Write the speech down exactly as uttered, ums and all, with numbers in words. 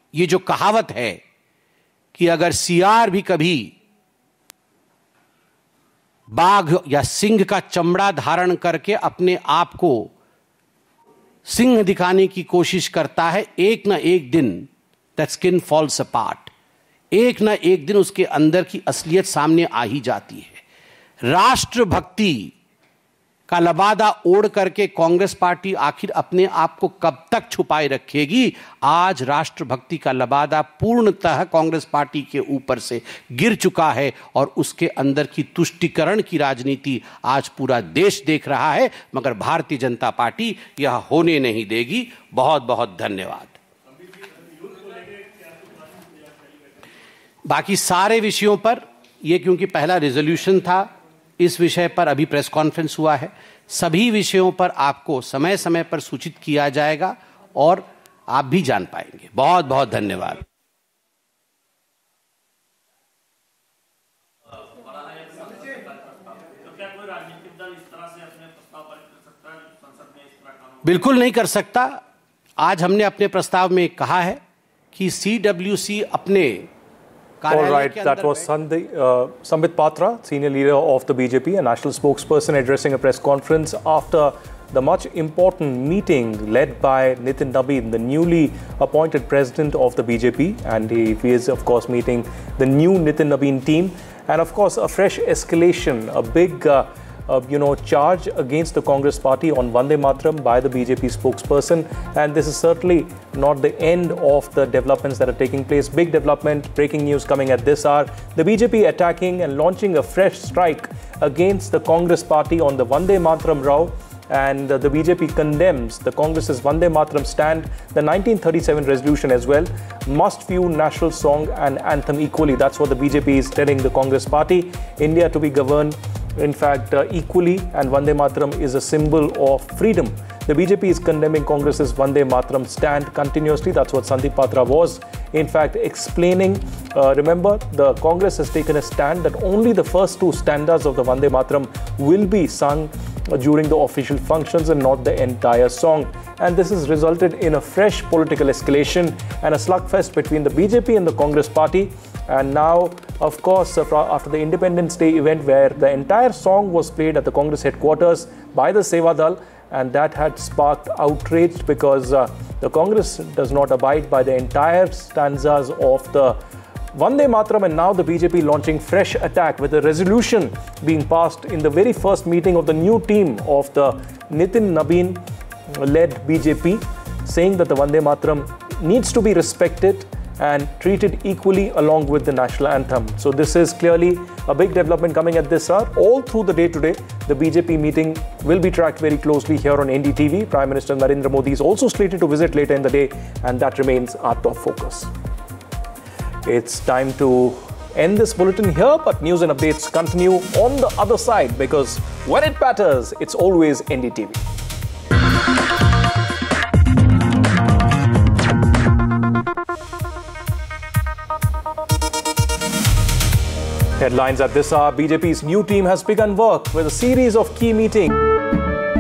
ये जो कहावत है कि अगर सियार भी कभी बाघ या सिंह का चमड़ा धारण करके अपने आप को सिंह दिखाने की कोशिश करता है, एक ना एक दिन दैट स्किन फॉल्स अपार्ट, एक ना एक दिन उसके अंदर की असलियत सामने आ ही जाती है। राष्ट्रभक्ति का लबादा ओढ़ करके कांग्रेस पार्टी आखिर अपने आप को कब तक छुपाए रखेगी? आज राष्ट्रभक्ति का लबादा पूर्णतः कांग्रेस पार्टी के ऊपर से गिर चुका है और उसके अंदर की तुष्टीकरण की राजनीति आज पूरा देश देख रहा है, मगर भारतीय जनता पार्टी यह होने नहीं देगी। बहुत बहुत धन्यवाद। बाकी सारे विषयों पर, यह क्योंकि पहला रेजोल्यूशन था, इस विषय पर अभी प्रेस कॉन्फ्रेंस हुआ है। सभी विषयों पर आपको समय समय पर सूचित किया जाएगा और आप भी जान पाएंगे। बहुत बहुत धन्यवाद। बिल्कुल नहीं कर सकता। आज हमने अपने प्रस्ताव में कहा है कि सीडब्ल्यूसी अपने All right, that was Sandhi, uh, Sambit Patra, senior leader of the B J P, a national spokesperson addressing a press conference after the much important meeting led by Nitin Nabin, the newly appointed president of the B J P, and he, he is of course meeting the new Nitin Nabin team, and of course a fresh escalation, a big uh, Uh, you know, charge against the Congress party on Vande Mataram by the B J P spokesperson. And this is certainly not the end of the developments that are taking place. Big development, breaking news coming at this hour. The B J P attacking and launching a fresh strike against the Congress party on the Vande Mataram row. And uh, the B J P condemns the Congress's Vande Mataram stand, the nineteen thirty-seven resolution as well. Must view national song and anthem equally. That's what the B J P is telling the Congress party. India to be governed, in fact, uh, equally, and Vande Mataram is a symbol of freedom. The B J P is condemning Congress's Vande Mataram stand continuously. That's what Sandip Patra was, in fact, explaining. Uh, remember, the Congress has taken a stand that only the first two stanzas of the Vande Mataram will be sung during the official functions and not the entire song. And this has resulted in a fresh political escalation and a slugfest between the B J P and the Congress party. And now, of course, after the Independence Day event where the entire song was played at the Congress headquarters by the Sevadal, and that had sparked outrage because uh, the Congress does not abide by the entire stanzas of the Vande Mataram, and now the B J P launching fresh attack with a resolution being passed in the very first meeting of the new team of the Nitin Nabin-led B J P, saying that the Vande Mataram needs to be respected and treated equally along with the national anthem. So this is clearly a big development coming at this hour. All through the day today, the B J P meeting will be tracked very closely here on N D T V. Prime Minister Narendra Modi is also slated to visit later in the day, and that remains our top focus. It's time to end this bulletin here, but news and updates continue on the other side, because when it matters, it's always N D T V. Headlines at this hour. B J P's new team has begun work with a series of key meetings.